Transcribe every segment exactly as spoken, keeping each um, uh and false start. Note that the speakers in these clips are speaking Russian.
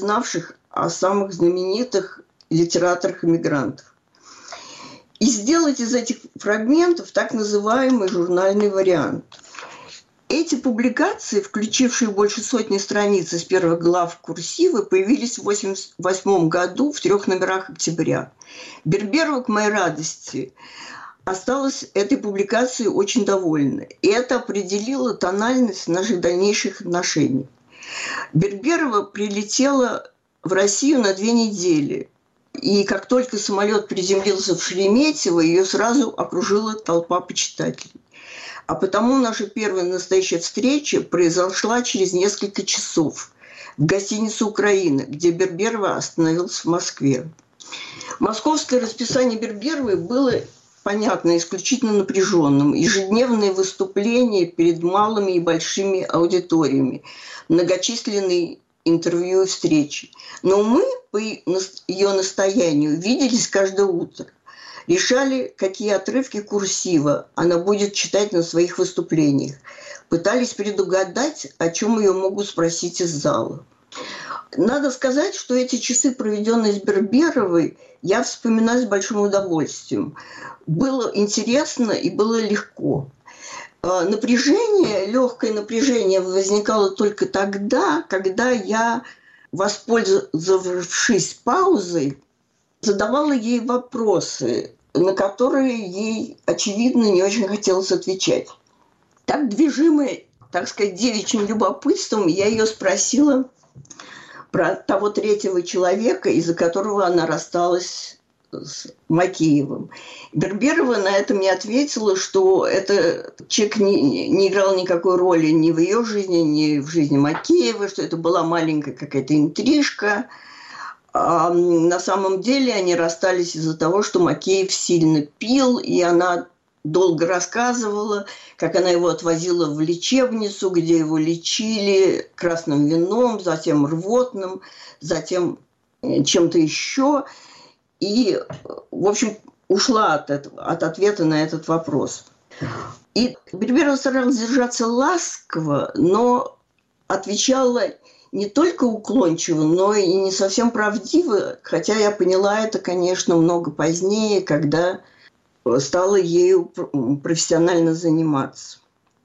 знавших о самых знаменитых литераторах-эмигрантах. И сделать из этих фрагментов так называемый журнальный вариант. Эти публикации, включившие больше сотни страниц из первых глав курсивы, появились в восемьдесят восьмом году в трех номерах «Октября». Берберова, к моей радости, осталась этой публикацией очень довольна. И это определило тональность наших дальнейших отношений. Берберова прилетела в Россию на две недели. И как только самолет приземлился в Шереметьево, ее сразу окружила толпа почитателей. А потому наша первая настоящая встреча произошла через несколько часов в гостинице «Украина», где Берберова остановилась в Москве. Московское расписание Берберовой было, понятно, исключительно напряженным. Ежедневные выступления перед малыми и большими аудиториями, многочисленные интервью и встречи. Но мы, по ее настоянию, виделись каждое утро. Решали, какие отрывки курсива она будет читать на своих выступлениях. Пытались предугадать, о чем ее могут спросить из зала. Надо сказать, что эти часы, проведенные с Берберовой, я вспоминаю с большим удовольствием. Было интересно и было легко. Напряжение, легкое напряжение возникало только тогда, когда я, воспользовавшись паузой, задавала ей вопросы, на которые ей, очевидно, не очень хотелось отвечать. Так, движимая, так сказать, девичьим любопытством, я ее спросила про того третьего человека, из-за которого она рассталась с Макеевым. Берберова на это мне ответила, что этот человек не, не играл никакой роли ни в ее жизни, ни в жизни Макеева, что это была маленькая какая-то интрижка. А на самом деле они расстались из-за того, что Макеев сильно пил, и она долго рассказывала, как она его отвозила в лечебницу, где его лечили красным вином, затем рвотным, затем чем-то еще. И, в общем, ушла от этого, от ответа на этот вопрос. И Берберова старалась держаться ласково, но отвечала не только уклончиво, но и не совсем правдиво, хотя я поняла это, конечно, много позднее, когда стала ею профессионально заниматься.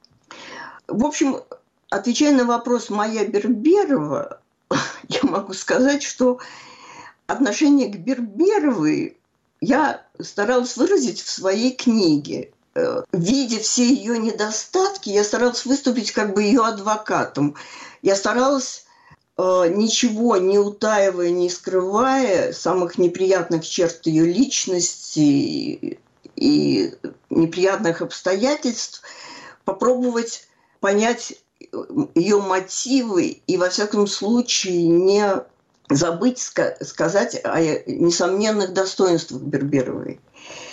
В общем, отвечая на вопрос «моя Берберова», я могу сказать, что отношение к Берберовой я старалась выразить в своей книге. Видя все ее недостатки, я старалась выступить как бы ее адвокатом. Я старалась, ничего не утаивая, не скрывая самых неприятных черт ее личности и неприятных обстоятельств, попробовать понять ее мотивы и, во всяком случае, не забыть сказать о несомненных достоинствах Берберовой.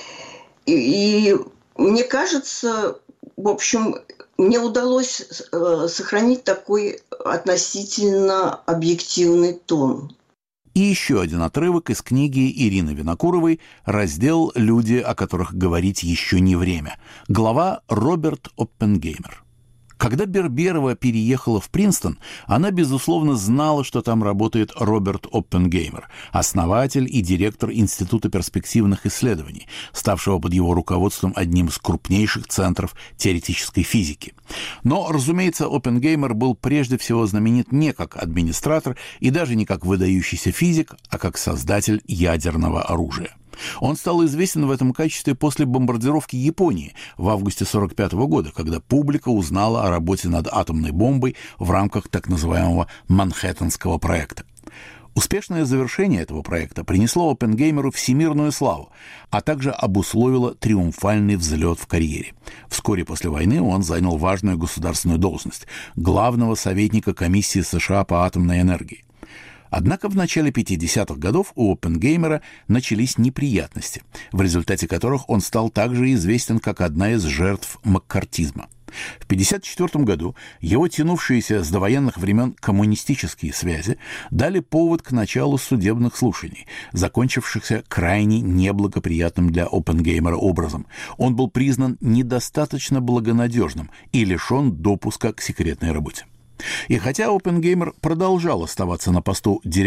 И, и мне кажется, в общем, мне удалось сохранить такой относительно объективный тон. И еще один отрывок из книги Ирины Винокуровой, раздел «Люди, о которых говорить еще не время». Глава Роберт Оппенгеймер. Когда Берберова переехала в Принстон, она, безусловно, знала, что там работает Роберт Оппенгеймер, основатель и директор Института перспективных исследований, ставшего под его руководством одним из крупнейших центров теоретической физики. Но, разумеется, Оппенгеймер был прежде всего знаменит не как администратор и даже не как выдающийся физик, а как создатель ядерного оружия. Он стал известен в этом качестве после бомбардировки Японии в августе сорок пятого года, когда публика узнала о работе над атомной бомбой в рамках так называемого Манхэттенского проекта. Успешное завершение этого проекта принесло Оппенгеймеру всемирную славу, а также обусловило триумфальный взлет в карьере. Вскоре после войны он занял важную государственную должность – главного советника Комиссии США по атомной энергии. Однако в начале пятидесятых годов у Оппенгеймера начались неприятности, в результате которых он стал также известен как одна из жертв маккартизма. В пятьдесят четвёртом году его тянувшиеся с довоенных времен коммунистические связи дали повод к началу судебных слушаний, закончившихся крайне неблагоприятным для Оппенгеймера образом. Он был признан недостаточно благонадежным и лишен допуска к секретной работе. И хотя Оппенгеймер продолжал оставаться на посту директора